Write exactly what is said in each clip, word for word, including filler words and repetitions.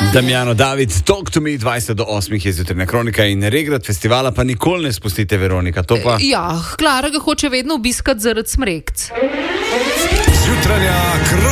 Damjano David, Talk to me, dvajset do osmih je zjutrajna kronika in Regrat festivala pa nikoli ne spustite, Veronika. To pa... Ja, Klara ga hoče vedno obiskati zaradi smrekc. Zjutrajna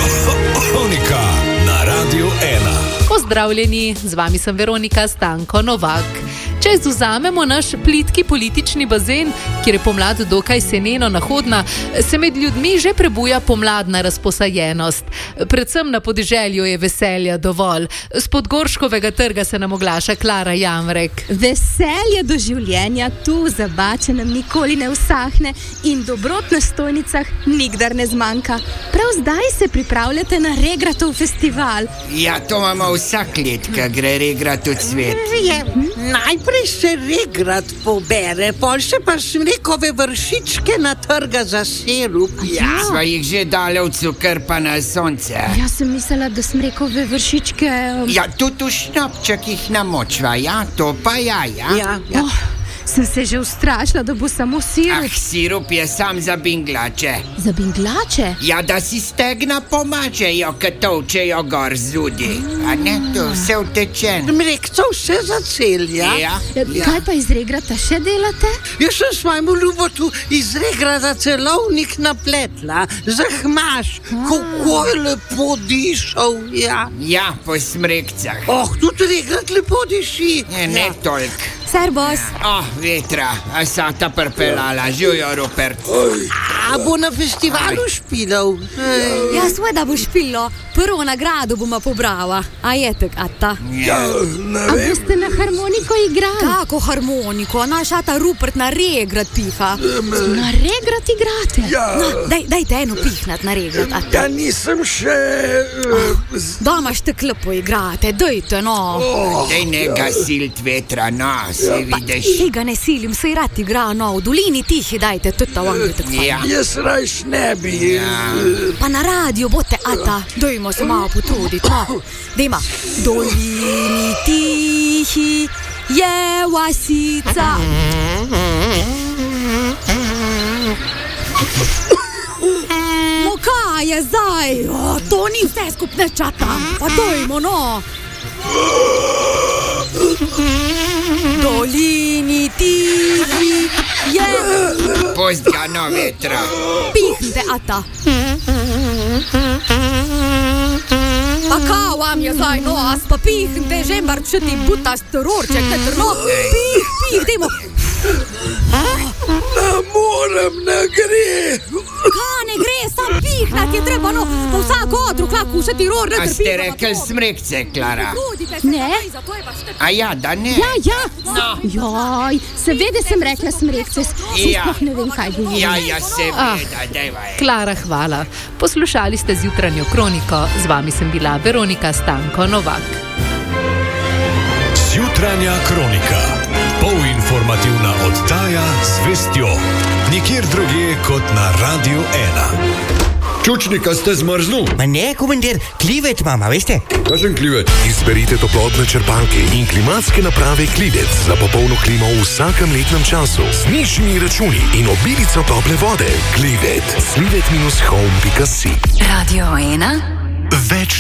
kronika na Radiu ena. Pozdravljeni, z vami sem Veronika Stanko Novak. Če izvzamemo naš plitki politični bazen, kjer je pomlad dokaj seneno nahodna, se med ljudmi že prebuja pomladna razposajenost. Predvsem na podeželju je veselja dovolj. S Podgorškovega trga se nam oglaša Klara Jamrek. Veselje do življenja tu za Bačenem nikoli ne usahne in dobrot na stojnicah nikdar ne zmanjka. Prav zdaj se pripravljate na Regratov festival. Ja, to imamo vsak let, ko gre Regrat v cvet. Je, najprej se Regrat pobere, pol še pa smrekove vršičke na trga za sirup. Ja. Sva jih že dali v cukr pa na sonce. Jaz sem mislila, da smrekove vršičke... Ja, tudi v šnopčekih namočva, ja, to pa ja, ja. Ja, ja. Oh, sem se že ustrašila, da bo samo sirup. Ah, sirup je sam za binglače. Za binglače? Ja, da si stegna pomačejo, ko tovčejo gor zudi. A ne, to vse vtečen. Mrekco vse zacelja. Ja. Ja. Kaj pa iz Regrata še delate? Jaz sem svojemu ljubotu iz Regrata celovnik napletla. Zahmaš, kako je lepo dišal, ja. Ja, po smrekcah. Oh, tudi Regrat lepo diši. Ne, ne Ja. toliko. Servus. Oh, vetra, a sa ta prpelala, živijo, Rupert. A bo na festivalu špilal? Ej. Ja, sveda bo špilo. Prvo nagrado bomo pobrala. A je tak, ata? Ja. A boste na harmoniko igrali? Kako harmoniko? Naš ata Rupert na Regrat piha. Na Regrat igrate? Na, daj, dajte eno pihnat na Regrat, ata. Ja, nisem še... Uh, Doma štek lepo igrate, dajte, no. Dej ne gasilt vetra, no, se Pa, vidiš. tega ne silim, saj rad igra, no. V dolini tihi dajte, tudi ta vam je tak fajn. Ja. jaz rajš ne bi... Uh, Pa na radio bote, ata. Dajmo se malo potruditi, no. Dejma. Dolini tihi je vasica. No kaj je zdaj? O, to ni vse skupne čata. Pa dajmo, no. Dolini tihi je... Post ga, no, vetra. Pihnite, ata. Pa kao vam je zdaj, no, as pa pihnite, žembar čuti butast rorček, ne trno. Pih, pih, dajmo. ne morem, ne gre. Ka ne gre, sam pihnat je treba, no. Pa vsak otrok lahko še ti ror, ne A trpi. ste rekli smrekce, Klara? Ne. A ja, da ne? Ja, ja. No. Joj, seveda sem rekla smrekce. Ja. Sploh ne vem, kaj govorim. Ja, ja, seveda, dajva je. Klara, hvala. Poslušali ste zjutranjo kroniko, z vami sem bila Veronika Stanko Novak. Zjutrajna kronika. Polinformativna oddaja z vestjo. Nikjer drugje kot na Radiu ena. Čučnika ste zmrznul. Ma ne, komandir, klivet mama, veste? Kakšen klivet? Izberite toplotne črpalke in klimatske naprave Klivec za popolno klimo v vsakem letnem času. Z nižjimi računi in obilico tople vode. Klivet. klivet dash home pika si. Radio ena. Več